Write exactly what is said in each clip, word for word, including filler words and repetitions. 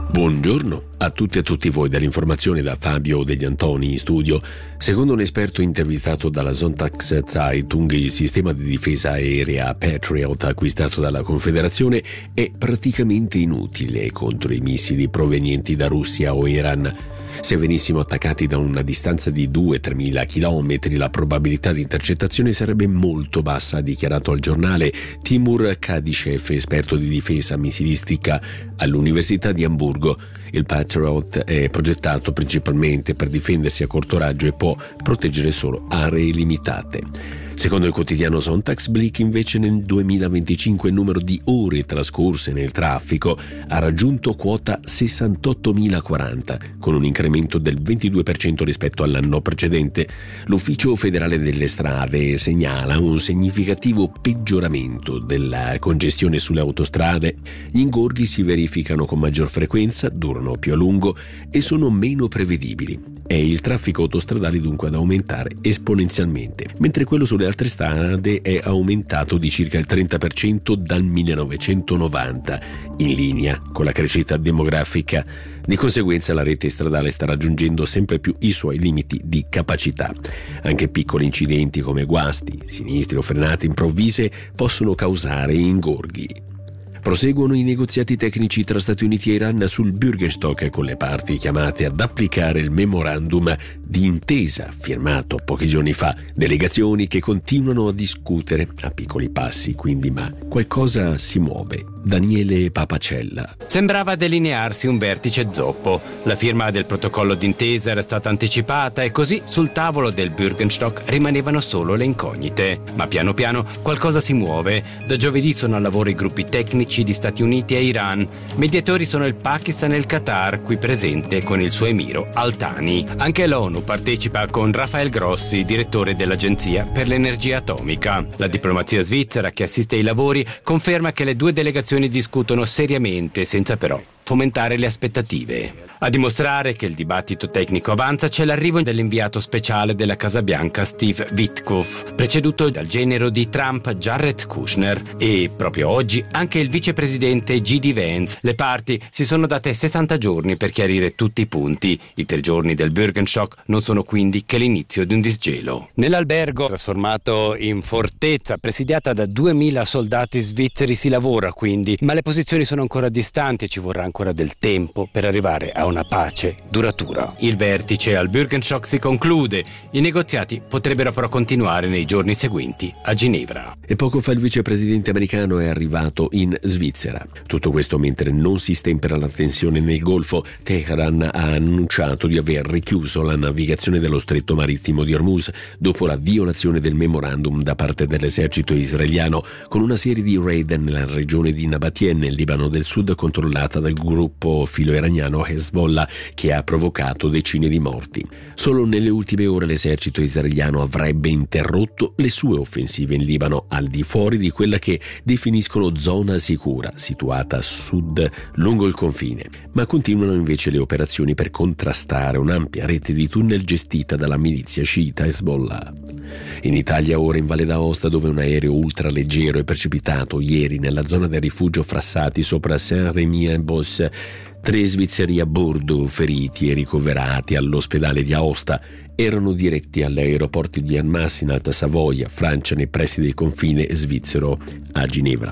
Buongiorno a tutti e a tutti voi dall'informazione da Fabio Degli Antoni in studio. Secondo un esperto intervistato dalla Sonntagszeitung, il sistema di difesa aerea Patriot acquistato dalla Confederazione è praticamente inutile contro i missili provenienti da Russia o Iran. Se venissimo attaccati da una distanza di due tre mila chilometri, la probabilità di intercettazione sarebbe molto bassa, ha dichiarato al giornale Timur Kadyshev, esperto di difesa missilistica all'Università di Amburgo. Il Patriot è progettato principalmente per difendersi a corto raggio e può proteggere solo aree limitate. Secondo il quotidiano Sonntagsblick, invece, nel duemilaventicinque il numero di ore trascorse nel traffico ha raggiunto quota sessantottomilaquaranta, con un incremento del ventidue per cento rispetto all'anno precedente. L'Ufficio federale delle strade segnala un significativo peggioramento della congestione sulle autostrade. Gli ingorghi si verificano con maggior frequenza, durano più a lungo e sono meno prevedibili. È il traffico autostradale dunque ad aumentare esponenzialmente, mentre quello sulle altre strade è aumentato di circa il trenta per cento dal millenovecentonovanta, in linea con la crescita demografica. Di conseguenza la rete stradale sta raggiungendo sempre più i suoi limiti di capacità. Anche piccoli incidenti come guasti, sinistri o frenate improvvise possono causare ingorghi. Proseguono i negoziati tecnici tra Stati Uniti e Iran sul Bürgenstock, con le parti chiamate ad applicare il memorandum di intesa firmato pochi giorni fa. Delegazioni che continuano a discutere a piccoli passi, quindi, ma qualcosa si muove. Daniele Papacella. Sembrava delinearsi un vertice zoppo. La firma del protocollo d'intesa era stata anticipata e così sul tavolo del Bürgenstock rimanevano solo le incognite. Ma piano piano qualcosa si muove. Da giovedì sono al lavoro i gruppi tecnici di Stati Uniti e Iran. Mediatori sono il Pakistan e il Qatar, qui presente con il suo emiro Al-Thani. Anche l'ONU partecipa con Rafael Grossi, direttore dell'Agenzia per l'Energia Atomica. La diplomazia svizzera che assiste ai lavori conferma che le due delegazioni discutono seriamente, senza però fomentare le aspettative. A dimostrare che il dibattito tecnico avanza c'è l'arrivo dell'inviato speciale della Casa Bianca Steve Witkoff, preceduto dal genero di Trump Jared Kushner, e proprio oggi anche il vicepresidente J D Vance. Le parti si sono date sessanta giorni per chiarire tutti i punti. I tre giorni del Bürgenstock non sono quindi che l'inizio di un disgelo. Nell'albergo, trasformato in fortezza presidiata da duemila soldati svizzeri, si lavora quindi, ma le posizioni sono ancora distanti e ci vorrà ancora del tempo per arrivare a una pace duratura. Il vertice al Bürgenstock si conclude. I negoziati potrebbero però continuare nei giorni seguenti a Ginevra. E poco fa il vicepresidente americano è arrivato in Svizzera. Tutto questo mentre non si stempera la tensione nel Golfo. Teheran ha annunciato di aver richiuso la navigazione dello stretto marittimo di Hormuz dopo la violazione del memorandum da parte dell'esercito israeliano, con una serie di raid nella regione di Nabatien, nel Libano del Sud, controllata dal gruppo filo-iraniano Hezbollah, che ha provocato decine di morti. Solo nelle ultime ore l'esercito israeliano avrebbe interrotto le sue offensive in Libano, al di fuori di quella che definiscono zona sicura, situata a sud lungo il confine. Ma continuano invece le operazioni per contrastare un'ampia rete di tunnel gestita dalla milizia sciita Hezbollah. In Italia ora in Valle d'Aosta, dove un aereo ultraleggero è precipitato ieri nella zona del rifugio Frassati sopra Saint-Rémy-en-Beauce. Tre svizzeri a bordo, feriti e ricoverati all'ospedale di Aosta, erano diretti all'aeroporto di Annemasse in Alta Savoia, Francia, nei pressi del confine svizzero a Ginevra.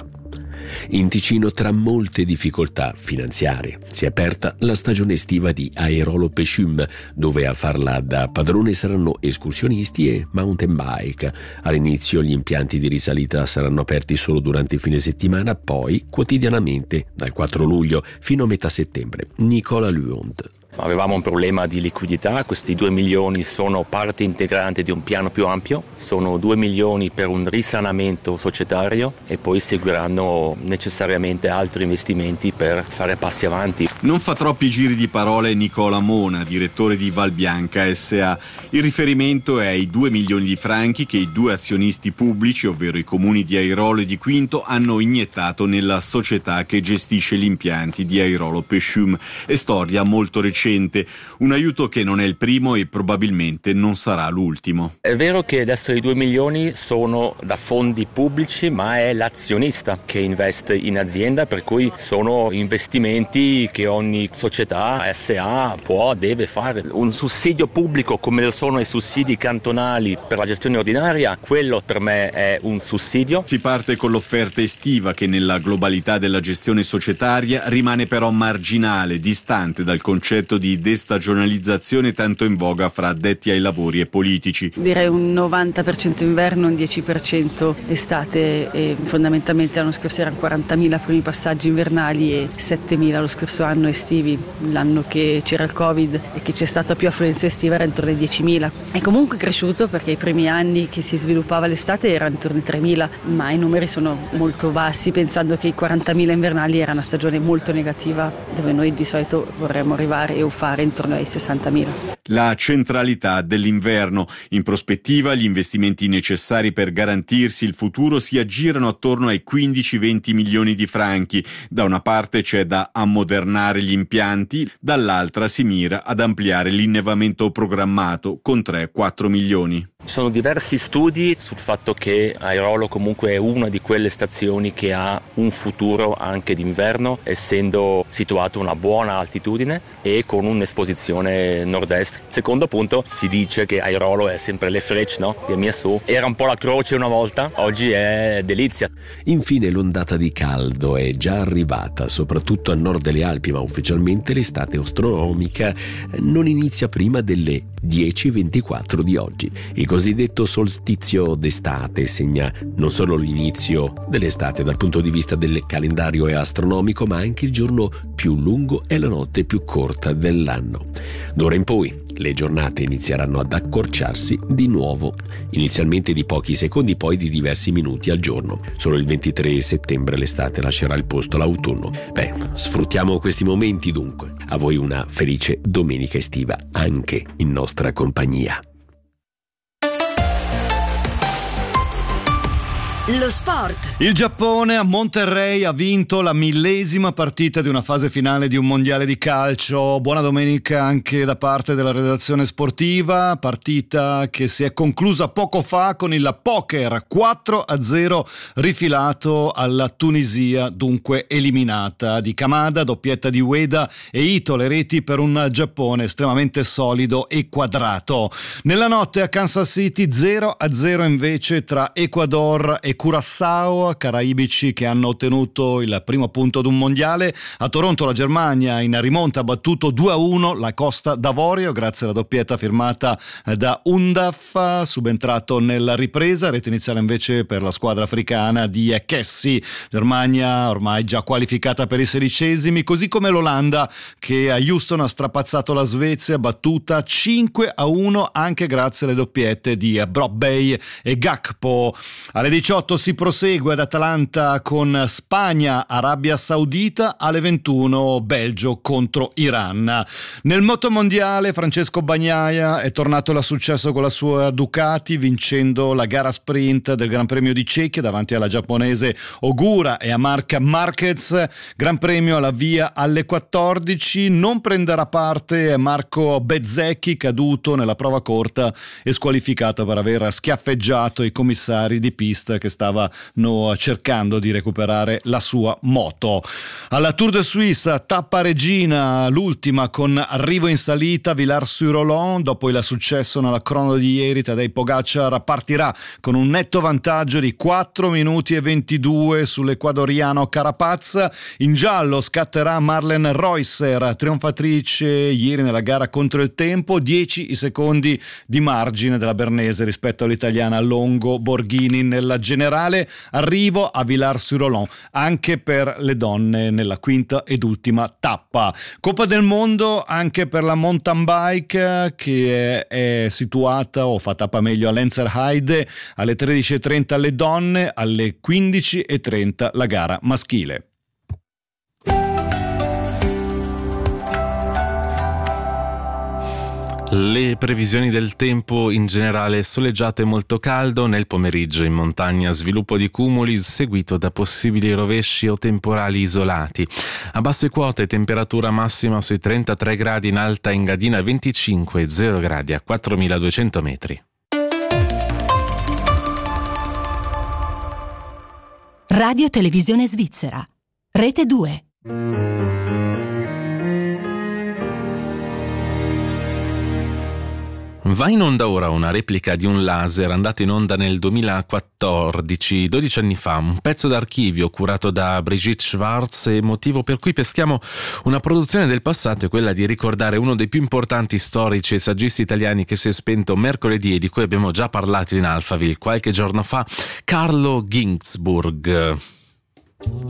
In Ticino, tra molte difficoltà finanziarie, si è aperta la stagione estiva di Airolo Pescium, dove a farla da padrone saranno escursionisti e mountain bike. All'inizio gli impianti di risalita saranno aperti solo durante il fine settimana, poi quotidianamente dal quattro luglio fino a metà settembre. Nicola Luond. Avevamo un problema di liquidità, questi due milioni sono parte integrante di un piano più ampio, sono due milioni per un risanamento societario e poi seguiranno necessariamente altri investimenti per fare passi avanti. Non fa troppi giri di parole Nicola Mona, direttore di Valbianca S A. Il riferimento è ai due milioni di franchi che i due azionisti pubblici, ovvero i comuni di Airolo e di Quinto, hanno iniettato nella società che gestisce gli impianti di Airolo Pescium. È storia molto recente. efficiente, un aiuto che non è il primo e probabilmente non sarà l'ultimo. È vero che adesso i due milioni sono da fondi pubblici, ma è l'azionista che investe in azienda, per cui sono investimenti che ogni società S A può, deve fare. Un sussidio pubblico come lo sono i sussidi cantonali per la gestione ordinaria, quello per me è un sussidio. Si parte con l'offerta estiva che nella globalità della gestione societaria rimane però marginale, distante dal concetto di destagionalizzazione tanto in voga fra addetti ai lavori e politici. Direi un novanta per cento inverno, un dieci per cento estate e fondamentalmente l'anno scorso erano quarantamila primi passaggi invernali e settemila lo scorso anno estivi. L'anno che c'era il Covid e che c'è stata più affluenza estiva era intorno ai diecimila. È comunque cresciuto perché i primi anni che si sviluppava l'estate erano intorno ai tremila, ma i numeri sono molto bassi pensando che i quarantamila invernali era una stagione molto negativa dove noi di solito vorremmo arrivare o fare intorno ai sessantamila. La centralità dell'inverno. In prospettiva gli investimenti necessari per garantirsi il futuro si aggirano attorno ai quindici venti milioni di franchi. Da una parte c'è da ammodernare gli impianti, dall'altra si mira ad ampliare l'innevamento programmato con tre quattro milioni. Ci sono diversi studi sul fatto che Airolo comunque è una di quelle stazioni che ha un futuro anche d'inverno, essendo situato a una buona altitudine e con un'esposizione nord-est. Secondo punto, si dice che Airolo è sempre le frecce, no? Di Amiasù. Era un po' la croce una volta, oggi è delizia. Infine l'ondata di caldo è già arrivata, soprattutto a nord delle Alpi, ma ufficialmente l'estate astronomica non inizia prima delle dieci e ventiquattro di oggi. Il cosiddetto solstizio d'estate segna non solo l'inizio dell'estate dal punto di vista del calendario e astronomico, ma anche il giorno più lungo e la notte più corta dell'anno. D'ora in poi le giornate inizieranno ad accorciarsi di nuovo, inizialmente di pochi secondi, poi di diversi minuti al giorno. Solo il ventitré settembre l'estate lascerà il posto all'autunno. Beh, sfruttiamo questi momenti dunque. A voi una felice domenica estiva, anche in nostra compagnia. Lo sport. Il Giappone a Monterrey ha vinto la millesima partita di una fase finale di un mondiale di calcio. Buona domenica anche da parte della redazione sportiva, partita che si è conclusa poco fa con il poker quattro a zero rifilato alla Tunisia, dunque eliminata. Di Kamada, doppietta di Ueda e Ito, le reti per un Giappone estremamente solido e quadrato. Nella notte a Kansas City zero a zero invece tra Ecuador e Curaçao, caraibici che hanno ottenuto il primo punto ad un mondiale. A Toronto la Germania in rimonta ha battuto due a uno la Costa d'Avorio grazie alla doppietta firmata da Undaf, subentrato nella ripresa. Rete iniziale invece per la squadra africana di Kessi. Germania ormai già qualificata per i sedicesimi, così come l'Olanda che a Houston ha strapazzato la Svezia, battuta cinque a uno anche grazie alle doppiette di Brobbey e Gakpo. Alle diciotto si prosegue ad Atalanta con Spagna, Arabia Saudita, alle ventuno Belgio contro Iran. Nel motomondiale Francesco Bagnaia è tornato al successo con la sua Ducati, vincendo la gara sprint del Gran Premio di Cecchia davanti alla giapponese Ogura e a Marc Marquez. Gran Premio alla via alle quattordici, non prenderà parte Marco Bezzecchi, caduto nella prova corta e squalificato per aver schiaffeggiato i commissari di pista che stavano cercando di recuperare la sua moto. Alla Tour de Suisse, tappa regina, l'ultima con arrivo in salita Villars-sur-Olon. Dopo il successo nella crono di ieri, Tadej Pogacar partirà con un netto vantaggio di quattro minuti e ventidue sull'ecuadoriano Carapaz. In giallo scatterà Marlen Reusser, trionfatrice ieri nella gara contro il tempo, dieci i secondi di margine della bernese rispetto all'italiana Longo Borghini nella generale. Arrivo a Villars-sur-Olon anche per le donne nella quinta ed ultima tappa. Coppa del mondo anche per la mountain bike che è situata o fa tappa meglio a Lenzerheide. Alle tredici e trenta le donne, alle quindici e trenta la gara maschile. Le previsioni del tempo: in generale soleggiato e molto caldo, nel pomeriggio in montagna sviluppo di cumuli seguito da possibili rovesci o temporali isolati. A basse quote temperatura massima sui trentatré gradi in Alta Engadina, venticinque e zero gradi a quattromiladuecento metri. Radio Televisione Svizzera, Rete due. Va in onda ora una replica di un laser andato in onda nel duemilaquattordici, dodici anni fa, un pezzo d'archivio curato da Brigitte Schwarz, e motivo per cui peschiamo una produzione del passato è quella di ricordare uno dei più importanti storici e saggisti italiani che si è spento mercoledì e di cui abbiamo già parlato in Alphaville qualche giorno fa, Carlo Ginzburg.